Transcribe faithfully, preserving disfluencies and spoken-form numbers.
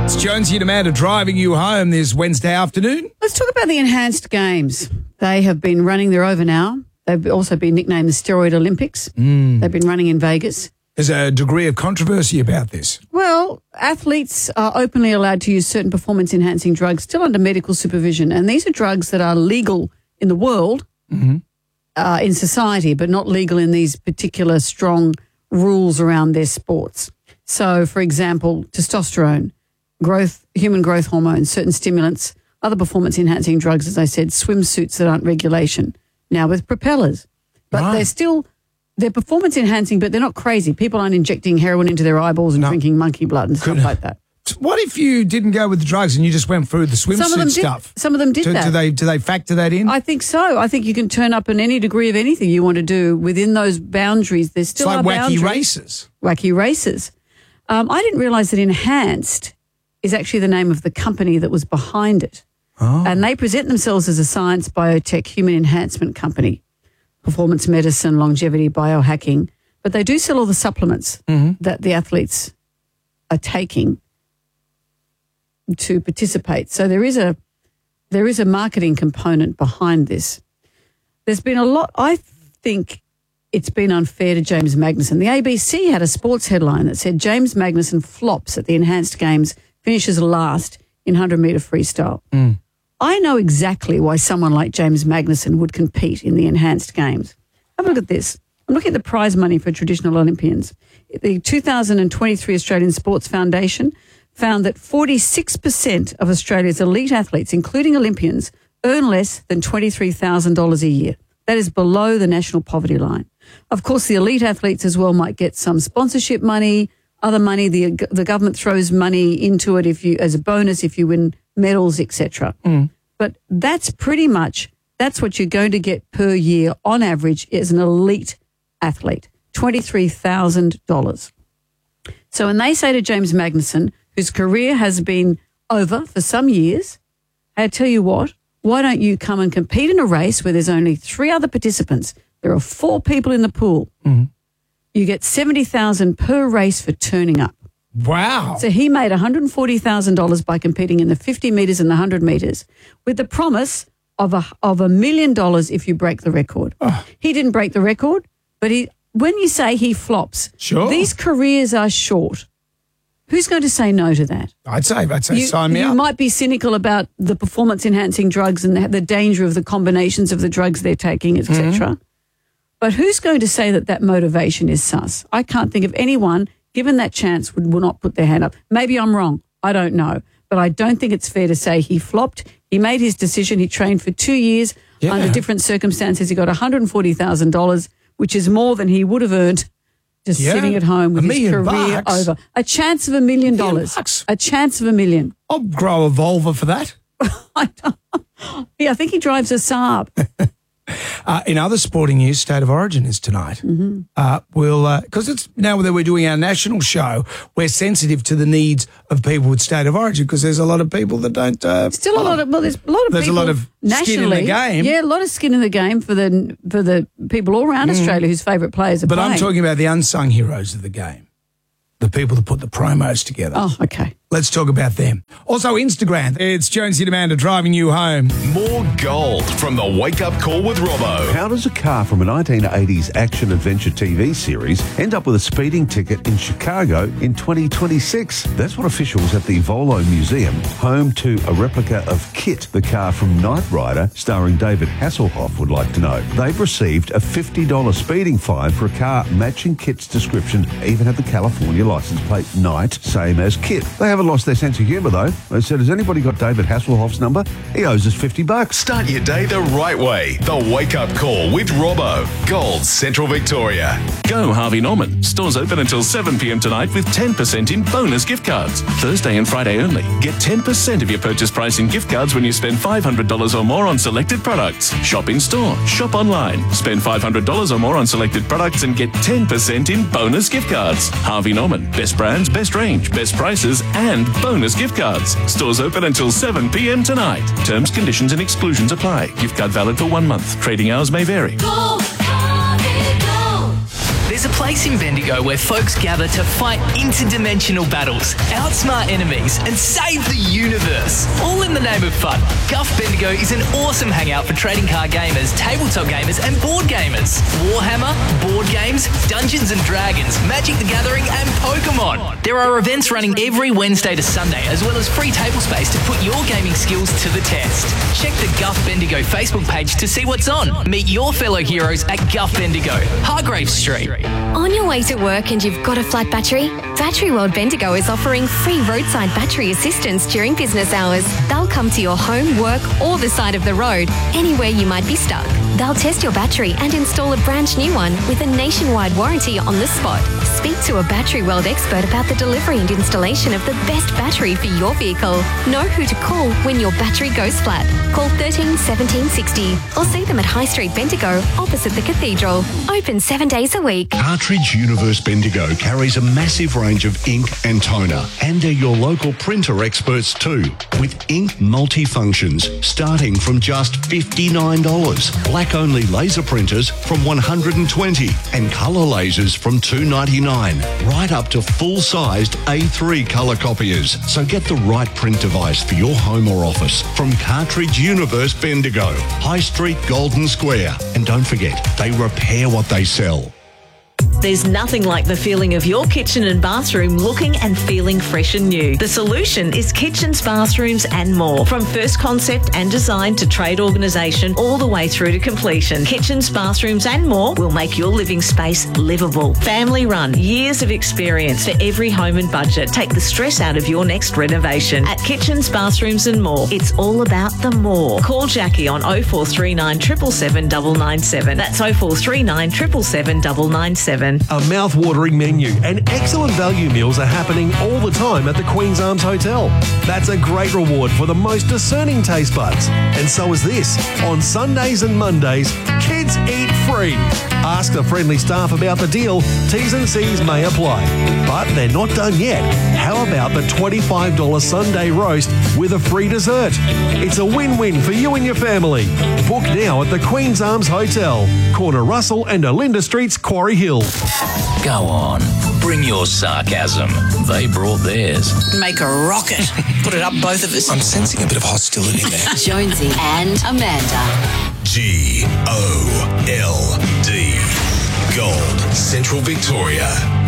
It's Jonesy and Amanda driving you home this Wednesday afternoon. Let's talk about the enhanced games. They have been running, they're over now. They've also been nicknamed the Steroid Olympics. Mm. They've been running in Vegas. There's a degree of controversy about this. Well, athletes are openly allowed to use certain performance-enhancing drugs still under medical supervision, and these are drugs that are legal in the world, mm-hmm. uh, in society, but not legal in these particular strong rules around their sports. So, for example, testosterone, growth, human growth hormones, certain stimulants, other performance-enhancing drugs, as I said, swimsuits that aren't regulation, now with propellers. But right. they're still... They're performance-enhancing, but they're not crazy. People aren't injecting heroin into their eyeballs and no. drinking monkey blood and stuff Could, like that. What if you didn't go with the drugs and you just went through the Some of them swimsuit stuff? Did, some of them did do, that. Do they, do they factor that in? I think so. I think you can turn up in any degree of anything you want to do within those boundaries. There's still it's like are wacky boundaries. races. Wacky races. Um, I didn't realise that Enhanced is actually the name of the company that was behind it. Oh. And they present themselves as a science, biotech, human enhancement company, performance medicine, longevity, biohacking. But they do sell all the supplements mm-hmm. that the athletes are taking to participate. So there is a there is a marketing component behind this. There's been a lot. I think it's been unfair to James Magnussen. The A B C had a sports headline that said James Magnussen flops at the Enhanced Games, finishes last in one hundred metre freestyle. Mm. I know exactly why someone like James Magnussen would compete in the Enhanced Games. Have a look at this. I'm looking at the prize money for traditional Olympians. The two thousand twenty-three Australian Sports Foundation found that forty-six percent of Australia's elite athletes, including Olympians, earn less than twenty-three thousand dollars a year. That is below the national poverty line. Of course, the elite athletes as well might get some sponsorship money, other money. The the government throws money into it if you as a bonus if you win medals, et cetera. Mm. But that's pretty much that's what you're going to get per year on average as an elite athlete, twenty-three thousand dollars. So when they say to James Magnussen, whose career has been over for some years, I tell you what, why don't you come and compete in a race where there's only three other participants? There are four people in the pool. Mm-hmm. You get seventy thousand dollars per race for turning up. Wow. So he made one hundred forty thousand dollars by competing in the fifty metres and the one hundred metres with the promise of a, of a million dollars if you break the record. Oh. He didn't break the record. But he, when you say he flops, sure. these careers are short. Who's going to say no to that? I'd say, I'd say you, sign me you up. You might be cynical about the performance-enhancing drugs and the, the danger of the combinations of the drugs they're taking, et cetera. Mm-hmm. But who's going to say that that motivation is sus? I can't think of anyone, given that chance, would will not put their hand up. Maybe I'm wrong. I don't know. But I don't think it's fair to say he flopped. He made his decision. He trained for two years yeah. under different circumstances. He got one hundred forty thousand dollars, which is more than he would have earned just yeah. sitting at home with a his career bucks. over. A chance of a million dollars. Bucks. A chance of a million. I'll grow a Volvo for that. I don't, yeah, I think he drives a Saab. Uh, in other sporting news, State of Origin is tonight. Mm-hmm. Uh, we'll because uh, it's now that we're doing our national show, we're sensitive to the needs of people with State of Origin because there's a lot of people that don't. Uh, Still a lot of well, there's a lot of there's people a lot of nationally, skin in the game. Yeah, a lot of skin in the game for the for the people all around mm. Australia whose favourite players are but playing. I'm talking about the unsung heroes of the game, the people that put the promos together. Oh, okay. Let's talk about them. Also, Instagram. It's Jonesy and Amanda driving you home. More gold from the Wake Up Call with Robbo. How does a car from a nineteen eighties action-adventure T V series end up with a speeding ticket in Chicago in twenty twenty-six? That's what officials at the Volo Museum, home to a replica of Kit, the car from Knight Rider, starring David Hasselhoff, would like to know. They've received a fifty dollars speeding fine for a car matching Kit's description, even had the California license plate Knight, same as Kit. They haven't lost their sense of humour, though. They said, has anybody got David Hasselhoff's number? He owes us fifty bucks. Start your day the right way. The Wake Up Call with Robbo. Gold Central Victoria. Go Harvey Norman. Stores open until seven p.m. tonight with ten percent in bonus gift cards. Thursday and Friday only. Get ten percent of your purchase price in gift cards when you spend five hundred dollars or more on selected products. Shop in store. Shop online. Spend five hundred dollars or more on selected products and get ten percent in bonus gift cards. Harvey Norman. Best brands, best range, best prices, and bonus gift cards. Stores open until seven p.m. tonight. Terms, conditions and exclusions apply. Gift card valid for one month. Trading hours may vary. Go, Harvey, go. There's a place place in Bendigo where folks gather to fight interdimensional battles, outsmart enemies, and save the universe. All in the name of fun. Guff Bendigo is an awesome hangout for trading card gamers, tabletop gamers, and board gamers. Warhammer, board games, Dungeons and Dragons, Magic the Gathering, and Pokemon. There are events running every Wednesday to Sunday, as well as free table space to put your gaming skills to the test. Check the Guff Bendigo Facebook page to see what's on. Meet your fellow heroes at Guff Bendigo, Hargrave Street. On your way to work and you've got a flat battery? Battery World Bendigo is offering free roadside battery assistance during business hours. They'll come to your home, work, or the side of the road, anywhere you might be stuck. They'll test your battery and install a brand new one with a nationwide warranty on the spot. Speak to a Battery World expert about the delivery and installation of the best battery for your vehicle. Know who to call when your battery goes flat. Call thirteen seventeen sixty or see them at High Street Bendigo opposite the Cathedral. Open seven days a week. Cartridge Universe Bendigo carries a massive range of ink and toner, and they're your local printer experts too, with ink multifunctions starting from just fifty-nine dollars. Black-only laser printers from one hundred twenty dollars and colour lasers from two dollars ninety-nine, right up to full-sized A three colour copiers. So get the right print device for your home or office from Cartridge Universe Bendigo, High Street, Golden Square. And don't forget, they repair what they sell. There's nothing like the feeling of your kitchen and bathroom looking and feeling fresh and new. The solution is Kitchens, Bathrooms and More. From first concept and design to trade organisation all the way through to completion. Kitchens, Bathrooms and More will make your living space livable. Family run, years of experience for every home and budget. Take the stress out of your next renovation. At Kitchens, Bathrooms and More, it's all about the more. Call Jackie on oh four three nine, seven seven seven, nine nine seven. That's oh four three nine, seven seven seven, nine nine seven. A mouth-watering menu and excellent value meals are happening all the time at the Queen's Arms Hotel. That's a great reward for the most discerning taste buds. And so is this. On Sundays and Mondays, kids eat free. Ask the friendly staff about the deal. T's and C's may apply. But they're not done yet. How about the twenty-five dollars Sunday roast with a free dessert? It's a win-win for you and your family. Book now at the Queen's Arms Hotel, corner Russell and Olinda Streets, Quarry Hill. Go on, bring your sarcasm. They brought theirs. Make a rocket. Put it up, both of us. I'm sensing a bit of hostility there. Jonesy and Amanda. G O L D. Gold Central Victoria.